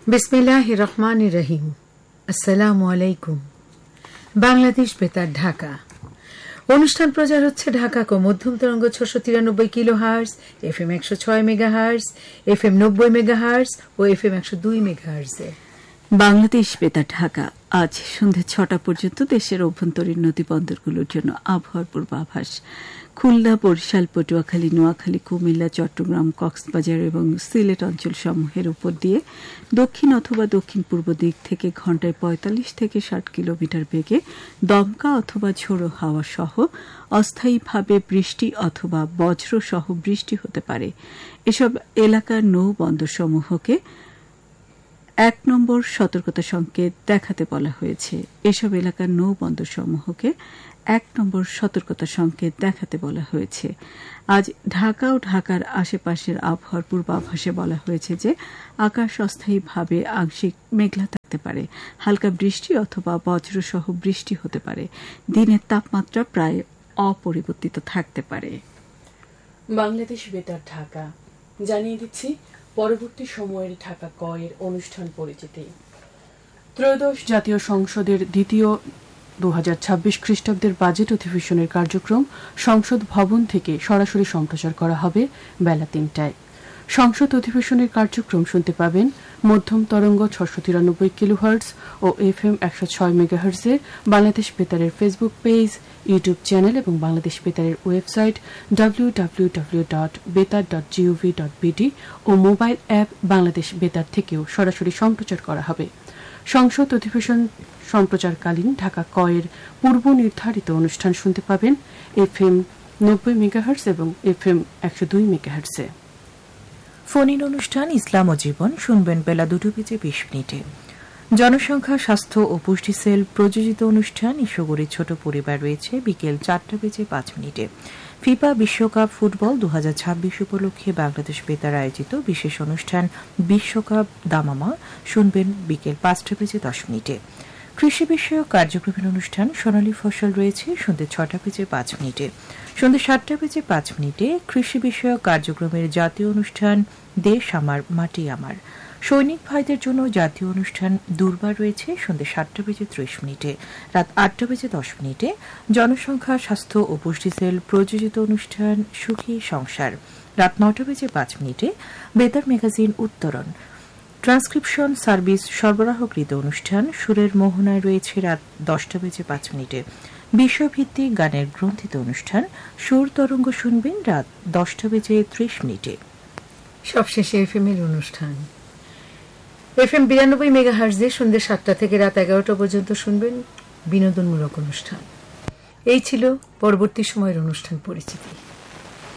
বিসমিল্লাহির রহমানির রহিম। আসসালামু আলাইকুম। বাংলাদেশ বেতার ঢাকা অনুষ্ঠান প্রচার হচ্ছে ঢাকা কো মধ্যম তরঙ্গ 693 kilohertz, FM 106 megahertz, FM 90 megahertz ও FM 102 মেগাহার্জে। বাংলাদেশ বেতার ঢাকা আজ সন্ধ্যে 6টা পর্যন্ত দেশের অভ্যন্তরীণ নদীবন্দরগুলোর জন্য আবহাওয়ার পূর্বাভাস। খুলনা, বরিশাল, পটুয়াখালী, নোয়াখালী, কুমিল্লা, চট্টগ্রাম, কক্সবাজার এবং সিলেট অঞ্চলসমূহের উপর দিয়ে দক্ষিণ অথবা দক্ষিণ পূর্ব দিক থেকে ঘণ্টায় 45 থেকে 60 কিলোমিটার বেগে দমকা অথবা ঝোড়ো হাওয়া সহ অস্থায়ীভাবে বৃষ্টি অথবা বজ্র সহ বৃষ্টি হতে পারে। এসব এলাকার নৌবন্দরসমূহকে 1 নম্বর সতর্কতা সংকেত দেখাতে বলা হয়েছে। এসব এলাকার নৌবন্দরসমূহকে 1 নম্বর সতর্কতা সংকেত দেখাতে বলা হয়েছে। আজ ঢাকা ও ঢাকার আশেপাশের আবহাওয়ার পূর্বাভাসে বলা হয়েছে যে আকাশ অস্থায়ীভাবে আংশিক মেঘলা থাকতে পারে, হালকা বৃষ্টি অথবা বজ্রসহ বৃষ্টি হতে পারে। দিনের তাপমাত্রা প্রায় অপরিবর্তিত থাকতে পারে। বাংলাদেশ বেতার ঢাকা জানিয়ে দিচ্ছি পরবর্তী সময়ের ঢাকা ক এর অনুষ্ঠান পরিচিতি। ত্রয়োদশ জাতীয় সংসদের দ্বিতীয় 2026 খ্রিস্টাব্দের বাজেট অধিবেশনের কার্যক্রম সংসদ ভবন থেকে সরাসরি সম্প্রচার করা হবে বেলা 3টায়। সংসদ অধিবেশনের কার্যক্রম শুনতে পাবেন মধ্যম তরঙ্গ 693 কিলোহার্টজ ও FM 106 মেগাহার্টজে Bangladesh বেতারের Facebook page, YouTube channel এবং বাংলাদেশ বেতারের ওয়েবসাইট www.betar.gov.bd ও মোবাইল অ্যাপ বাংলাদেশ বেতার থেকেও সরাসরি সম্প্রচার করা হবে। সংসদ অধিবেশন সম্প্রচারকালীন ঢাকা ক এর পূর্ব নির্ধারিত অনুষ্ঠান শুনতে পাবেন FM 90 মেগাহার্টজ এবং FM 102 মেগাহার্টজে। ফোন-ইন অনুষ্ঠান ইসলাম ও জীবন শুনবেন বেলা 2:20 জনসংখ্যা, স্বাস্থ্য ও পুষ্টি সেল প্রযোজিত অনুষ্ঠান ইস্যুগুড়ি ছোট পরিবার রয়েছে বিকেল 4:05। ফিফা বিশ্বকাপ ফুটবল 2026 উপলক্ষে বাংলাদেশ বেতার আয়োজিত বিশেষ অনুষ্ঠান বিশ্বকাপ দামামা শুনবেন বিকেল 5:10। কৃষি বিষয়ক কার্যক্রমের অনুষ্ঠান সোনালী ফসল রয়েছে সন্ধ্যে 6:05। সন্ধ্যে 7:05 কৃষি বিষয়ক কার্যক্রমের জাতীয় অনুষ্ঠান দেশ আমার মাটি আমার। সৈনিক ভাইদের জন্য জাতীয় অনুষ্ঠান দুর্বার রয়েছে সন্ধ্যে 7:30। রাত 8:10 জনসংখ্যা, স্বাস্থ্য ও পুষ্টি সেল প্রযোজিত অনুষ্ঠান সুখী সংসার। রাত 9:05 বেতার ম্যাগাজিন উত্তরণ ট্রান্সক্রিপশন সার্ভিস সরবরাহকৃত অনুষ্ঠান সুরের মোহনায় রয়েছে রাত 10:05। বিষয়ভিত্তিক গানের গ্রন্থিত অনুষ্ঠান সুর তরঙ্গ শুনবেন রাত 10:30। সবশেষে FM এর অনুষ্ঠান FM 92 মেগাহার্জে সন্ধ্যে 7টা থেকে রাত 11টা পর্যন্ত শুনবেন বিনোদনমূলক অনুষ্ঠান। এই ছিল পরবর্তী সময়ের অনুষ্ঠান পরিচিতি।